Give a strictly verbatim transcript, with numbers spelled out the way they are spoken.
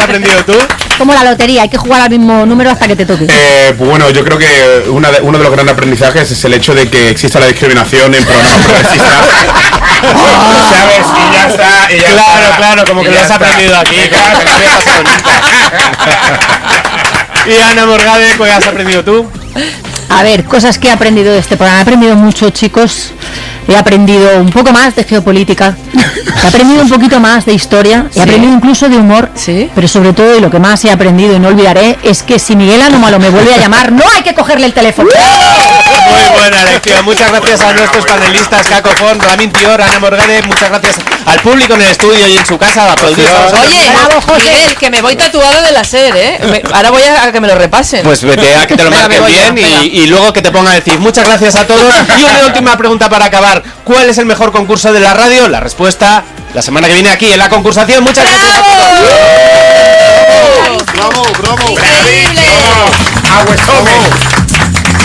aprendido tú? Como la lotería, hay que jugar al mismo número hasta que te toque. Eh, pues bueno, yo creo que una de, uno de los grandes aprendizajes es el hecho de que exista la discriminación en programas progresistas. ¿Sabes? Y ya está. Y ya claro, está, claro, como que lo has está. aprendido aquí. Claro, que no había pasado nunca. Y Ana Morgade, ¿qué has aprendido tú? A ver, cosas que he aprendido de este programa. He aprendido mucho, chicos. He aprendido un poco más de geopolítica. He aprendido un poquito más de historia. ¿Sí? He aprendido incluso de humor. ¿Sí? Pero sobre todo, y lo que más he aprendido y no olvidaré, es que si Miguel Anómalo me vuelve a llamar, no hay que cogerle el teléfono. Muy buena lección. Muchas gracias a nuestros panelistas, Caco Font, Ramin Tior, Ana Morgade. Muchas gracias al público en el estudio y en su casa. Aplaudidos. Oye, Bravo, José. Miguel, que me voy tatuado de la SER, ¿eh? Me- ahora voy a, a que me lo repasen. Pues vete a que te lo Venga, marquen me voy ya, bien venga. y, y luego que te pongan a decir muchas gracias a todos. Y una última pregunta para acabar. ¿Cuál es el mejor concurso de la radio? La respuesta la semana que viene aquí en la concursación. Muchas gracias a todos. ¡Bravo, bravo! ¡Increíble! ¡Agua,